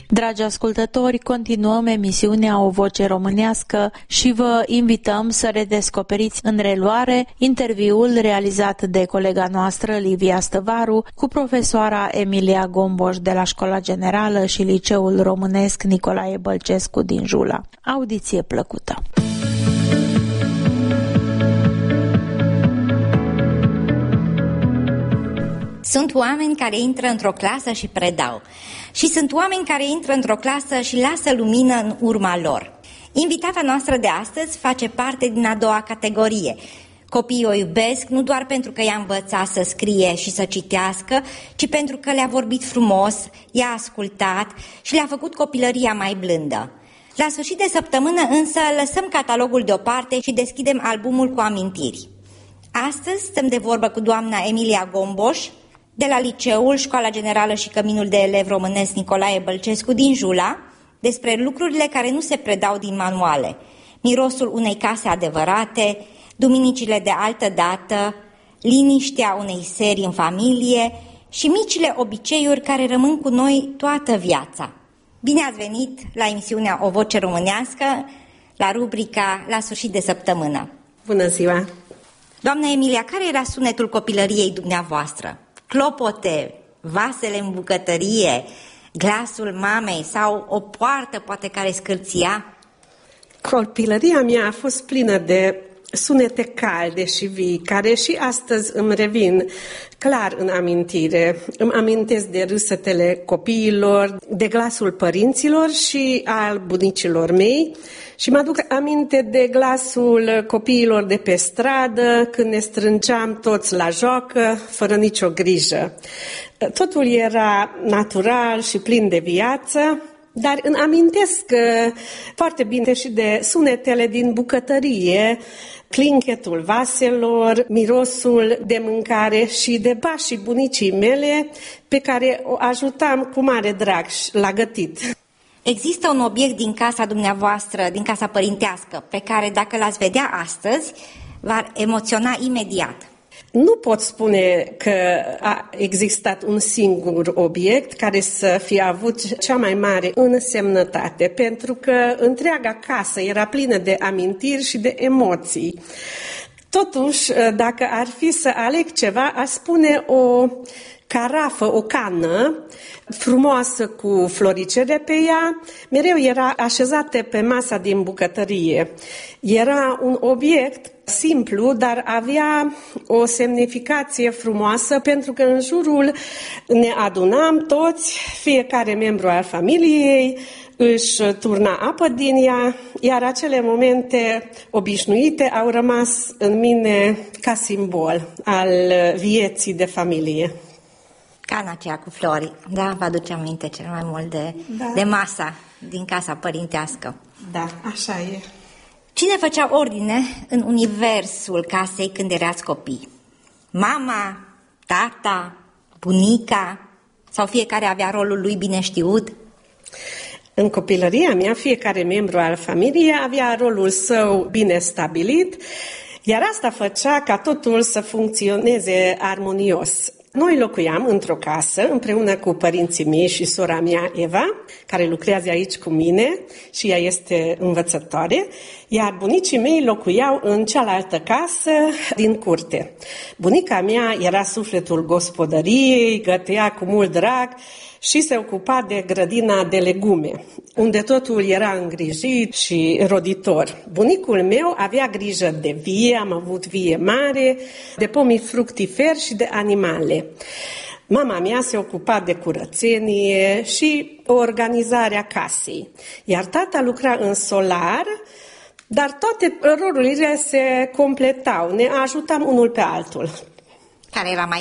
Dragi ascultători, continuăm emisiunea O Voce Românească și vă invităm să redescoperiți în reluare interviul realizat de colega noastră Livia Stăvaru cu profesoara Emilia Gomboș de la Școala Generală și Liceul Românesc Nicolae Bălcescu din Jula. Audiție plăcută! Sunt oameni care intră într-o clasă și predau. Și sunt oameni care intră într-o clasă și lasă lumină în urma lor. Invitata noastră de astăzi face parte din a doua categorie. Copiii o iubesc nu doar pentru că i-a învățat să scrie și să citească, ci pentru că le-a vorbit frumos, i-a ascultat și le-a făcut copilăria mai blândă. La sfârșit de săptămână însă lăsăm catalogul deoparte și deschidem albumul cu amintiri. Astăzi stăm de vorbă cu doamna Emilia Gomboș, de la Liceul, Școala Generală și Căminul de Elevi Românesc Nicolae Bălcescu din Jula, despre lucrurile care nu se predau din manuale, mirosul unei case adevărate, duminicile de altă dată, liniștea unei serii în familie și micile obiceiuri care rămân cu noi toată viața. Bine ați venit la emisiunea O Voce Românească, la rubrica La sfârșit de săptămână. Bună ziua! Doamna Emilia, care era sunetul copilăriei dumneavoastră? Clopote, vasele în bucătărie, glasul mamei sau o poartă poate care scârția? Copilăria mea a fost plină de sunete calde și vii, care și astăzi îmi revin clar în amintire. Îmi amintesc de râsetele copiilor, de glasul părinților și al bunicilor mei și mă aduc aminte de glasul copiilor de pe stradă, când ne strângeam toți la joacă, fără nicio grijă. Totul era natural și plin de viață, dar îmi amintesc foarte bine și de sunetele din bucătărie, clinchetul vaselor, mirosul de mâncare și de pașii bunicii mele pe care o ajutam cu mare drag la gătit. Există un obiect din casa dumneavoastră, din casa părintească, pe care dacă l-ați vedea astăzi, v-ar emoționa imediat? Nu pot spune că a existat un singur obiect care să fie avut cea mai mare însemnătate, pentru că întreaga casă era plină de amintiri și de emoții. Totuși, dacă ar fi să aleg ceva, aș spune o carafă, o cană frumoasă cu floricele pe ea, mereu era așezată pe masa din bucătărie. Era un obiect simplu, dar avea o semnificație frumoasă, pentru că în jurul ne adunam toți, fiecare membru al familiei își turna apă din ea, iar acele momente obișnuite au rămas în mine ca simbol al vieții de familie. Cana aceea cu flori, da, vă aduce aminte cel mai mult de masa din casa părintească. Da, așa e. Cine făcea ordine în universul casei când erați copii? Mama, tata, bunica sau fiecare avea rolul lui bine știut? În copilăria mea, fiecare membru al familiei avea rolul său bine stabilit, iar asta făcea ca totul să funcționeze armonios. Noi locuiam într-o casă împreună cu părinții mei și sora mea, Eva, care lucrează aici cu mine și ea este învățătoare, iar bunicii mei locuiau în cealaltă casă din curte. Bunica mea era sufletul gospodăriei, gătea cu mult drag și se ocupa de grădina de legume, unde totul era îngrijit și roditor. Bunicul meu avea grijă de vie, am avut vie mare, de pomii fructiferi și de animale. Mama mea se ocupa de curățenie și organizarea casei, iar tata lucra în solar, dar toate rolurile se completau, ne ajutam unul pe altul. Care era mai